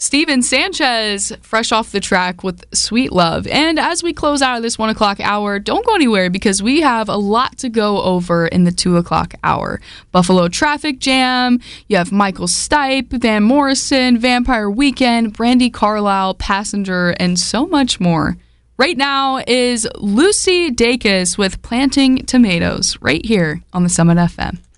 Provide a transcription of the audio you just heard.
Steven Sanchez, fresh off the track with Sweet Love. And as we close out of this 1 o'clock hour, don't go anywhere because we have a lot to go over in the 2 o'clock hour. Buffalo Traffic Jam, you have Michael Stipe, Van Morrison, Vampire Weekend, Brandi Carlile, Passenger, and so much more. Right now is Lucy Dacus with Planting Tomatoes right here on the Summit FM.